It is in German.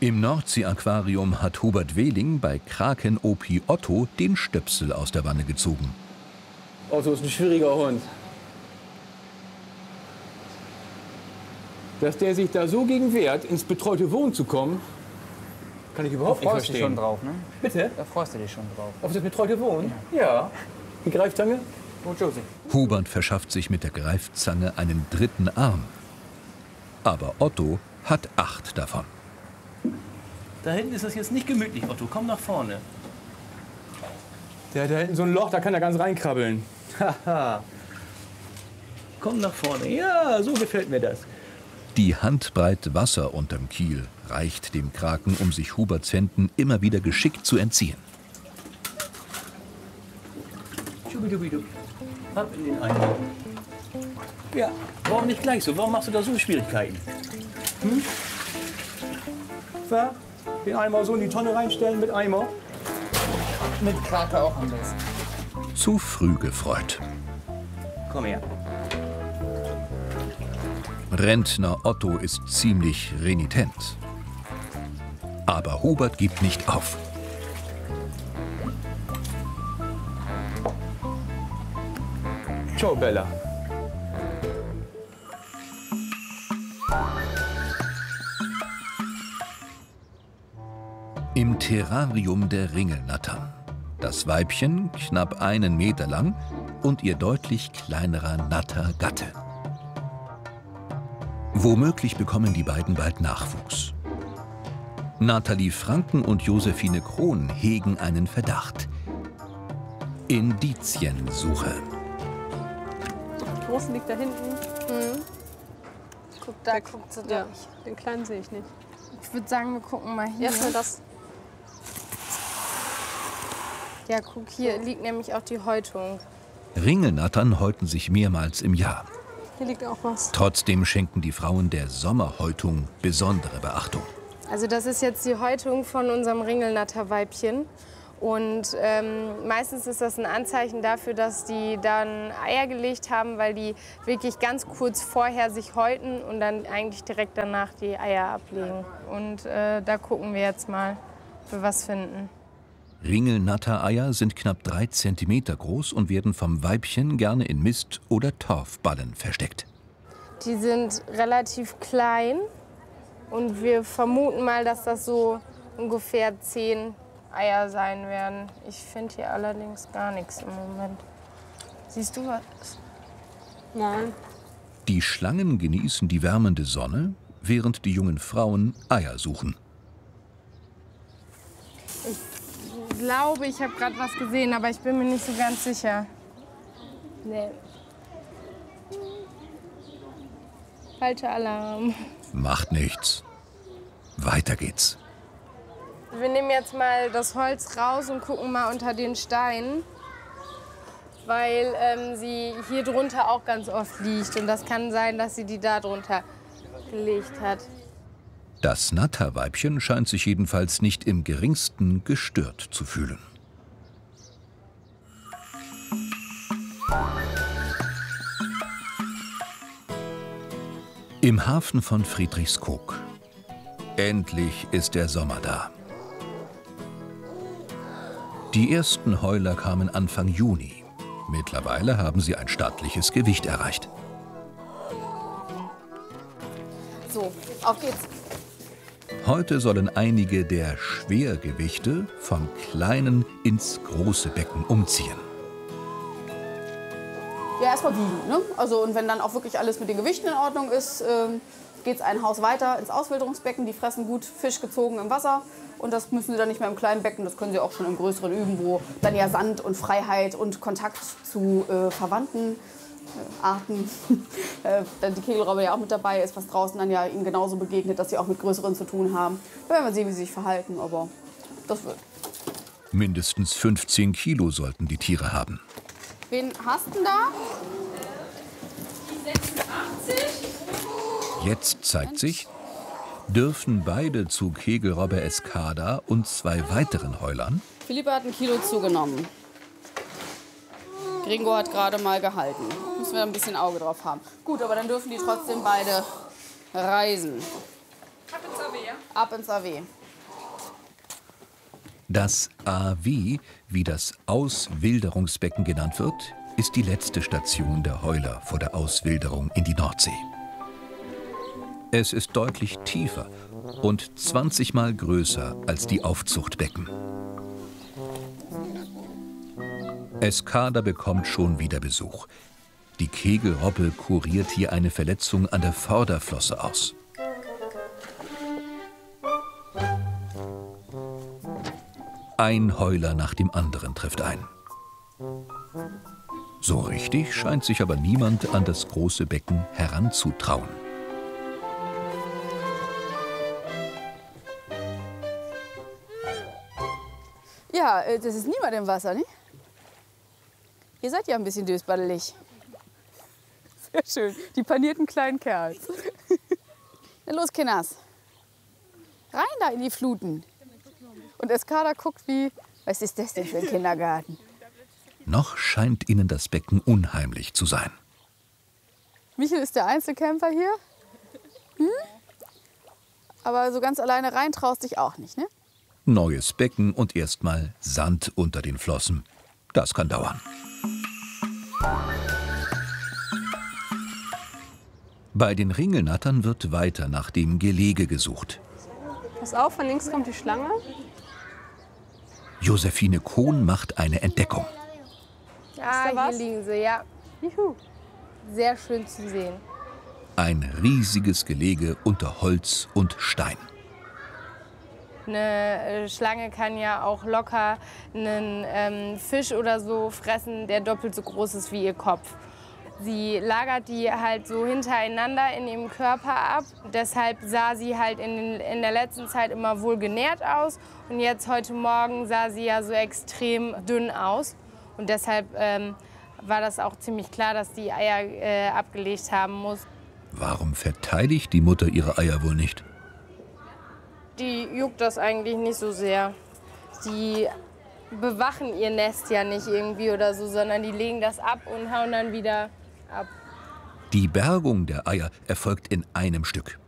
Im Nordsee-Aquarium hat Hubert Wehling bei Kraken-OP Otto den Stöpsel aus der Wanne gezogen. Otto ist ein schwieriger Hund. Dass der sich da so gegen wehrt, ins betreute Wohnen zu kommen, kann ich überhaupt nicht verstehen. Da freust du dich schon drauf, ne? Bitte? Da freust du dich schon drauf. Auf das betreute Wohnen? Ja. Die Greifzange? Und Josie. Hubert verschafft sich mit der Greifzange einen dritten Arm. Aber Otto hat 8 davon. Da hinten ist es jetzt nicht gemütlich, Otto. Komm nach vorne. Der hat da hinten so ein Loch, da kann er ganz reinkrabbeln. Haha. Komm nach vorne. Ja, so gefällt mir das. Die Handbreit Wasser unterm Kiel reicht dem Kraken, um sich Huberts Händen immer wieder geschickt zu entziehen. Schubidubidu. Ab in den Eimer. Ja, warum nicht gleich so? Warum machst du da so Schwierigkeiten? So, den Eimer so in die Tonne reinstellen mit Eimer. Mit Krake auch am besten. Zu früh gefreut. Komm her. Rentner Otto ist ziemlich renitent. Aber Hubert gibt nicht auf. Ciao, Bella. Im Terrarium der Ringelnattern. Das Weibchen knapp 1 Meter lang und ihr deutlich kleinerer Nattergatte. Womöglich bekommen die beiden bald Nachwuchs. Nathalie Franken und Josephine Krohn hegen einen Verdacht. Indiziensuche. Die Große liegt da hinten. Guck, da guckt sie Ja, durch. den Kleinen sehe ich nicht. Ich würde sagen, wir gucken mal hier. Erstmal das. Ja, guck, hier liegt nämlich auch die Häutung. Ringelnattern häuten sich mehrmals im Jahr. Hier liegt auch was. Trotzdem schenken die Frauen der Sommerhäutung besondere Beachtung. Also das ist jetzt die Häutung von unserem Ringelnatterweibchen. Und meistens ist das ein Anzeichen dafür, dass die dann Eier gelegt haben, weil die wirklich ganz kurz vorher sich häuten und dann eigentlich direkt danach die Eier ablegen. Und da gucken wir jetzt mal, ob wir was finden. Ringelnattereier sind knapp 3 Zentimeter groß und werden vom Weibchen gerne in Mist- oder Torfballen versteckt. Die sind relativ klein und wir vermuten mal, dass das so ungefähr 10 Eier sein werden. Ich finde hier allerdings gar nichts im Moment. Siehst du was? Nein. Die Schlangen genießen die wärmende Sonne, während die jungen Frauen Eier suchen. Ich glaube, ich habe gerade was gesehen, aber ich bin mir nicht so ganz sicher. Nee. Falscher Alarm. Macht nichts. Weiter geht's. Wir nehmen jetzt mal das Holz raus und gucken mal unter den Steinen, weil sie hier drunter auch ganz oft liegt. Und das kann sein, dass sie die da drunter gelegt hat. Das Natterweibchen scheint sich jedenfalls nicht im geringsten gestört zu fühlen. Im Hafen von Friedrichskoog. Endlich ist der Sommer da. Die ersten Heuler kamen Anfang Juni. Mittlerweile haben sie ein stattliches Gewicht erreicht. So, auf geht's. Heute sollen einige der Schwergewichte vom kleinen ins große Becken umziehen. Ja, erstmal wiegen. Ne? Also, und wenn dann auch wirklich alles mit den Gewichten in Ordnung ist, geht es ein Haus weiter ins Auswilderungsbecken. Die fressen gut Fisch gezogen im Wasser. Und das müssen sie dann nicht mehr im kleinen Becken, das können sie auch schon im größeren üben, wo dann ja Sand und Freiheit und Kontakt zu verwandten Arten, die Kegelrobbe ja auch mit dabei ist, was draußen dann ja ihnen genauso begegnet, dass sie auch mit größeren zu tun haben. Da werden wir sehen, wie sie sich verhalten, aber das wird. Mindestens 15 Kilo sollten die Tiere haben. Wen hast du denn da? Die 86. Jetzt zeigt sich, dürfen beide zu Kegelrobbe Escada und 2 weiteren Heulern Philippa hat 1 Kilo zugenommen. Gringo hat gerade mal gehalten. Müssen wir ein bisschen Auge drauf haben. Gut, aber dann dürfen die trotzdem beide reisen. Hab jetzt aber ja. Ab ins AW. Das AW, wie das Auswilderungsbecken genannt wird, ist die letzte Station der Heuler vor der Auswilderung in die Nordsee. Es ist deutlich tiefer und 20-mal größer als die Aufzuchtbecken. Eskada bekommt schon wieder Besuch. Die Kegelrobbe kuriert hier eine Verletzung an der Vorderflosse aus. Ein Heuler nach dem anderen trifft ein. So richtig scheint sich aber niemand an das große Becken heranzutrauen. Ja, das ist niemand im Wasser, ne? Ihr seid ja ein bisschen dösbaddelig. Sehr schön. Die panierten kleinen Kerls. Na los, Kinders. Rein da in die Fluten. Und Eskada guckt wie, was ist das denn für ein Kindergarten? Noch scheint ihnen das Becken unheimlich zu sein. Michel ist der Einzelkämpfer hier. Hm? Aber so ganz alleine rein traust dich auch nicht, ne? Neues Becken und erstmal Sand unter den Flossen. Das kann dauern. Bei den Ringelnattern wird weiter nach dem Gelege gesucht. Pass auf, von links kommt die Schlange. Josephine Kohn macht eine Entdeckung. Ah, da was? hier liegen sie, ja. Juhu. Sehr schön zu sehen. Ein riesiges Gelege unter Holz und Stein. Eine Schlange kann ja auch locker einen Fisch oder so fressen, der doppelt so groß ist wie ihr Kopf. Sie lagert die halt so hintereinander in ihrem Körper ab. Deshalb sah sie halt in der letzten Zeit immer wohl genährt aus. Und jetzt heute Morgen sah sie ja so extrem dünn aus. Und deshalb war das auch ziemlich klar, dass die Eier abgelegt haben muss. Warum verteidigt die Mutter ihre Eier wohl nicht? Die juckt das eigentlich nicht so sehr. Die bewachen ihr Nest ja nicht irgendwie oder so, sondern die legen das ab und hauen dann wieder ab. Die Bergung der Eier erfolgt in einem Stück.